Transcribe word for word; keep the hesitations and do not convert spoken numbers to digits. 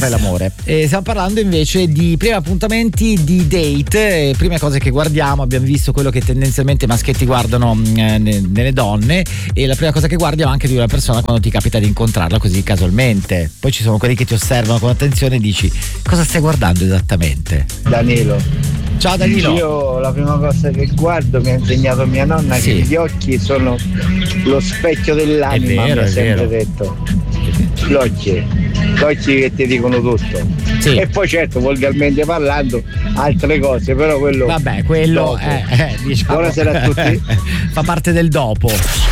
fai l'amore. E stiamo parlando invece di primi appuntamenti, di date, eh, prime cose che guardiamo. Abbiamo visto quello che tendenzialmente i maschietti guardano eh, nelle donne, e la prima cosa che guardiamo anche di una persona quando ti capita di incontrarla così casualmente. Poi ci sono quelli che ti osservano con attenzione e dici: cosa stai guardando esattamente? Danilo. Ciao Danilo. Io la prima cosa che guardo, mi ha insegnato mia nonna, sì, che gli occhi sono lo specchio dell'anima, mi ha sempre detto. Gli occhi, gli occhi che ti dicono tutto. Sì. E poi certo, volgarmente parlando, altre cose, però quello. Vabbè, quello è, eh, diciamo. Buonasera a tutti. Fa parte del dopo.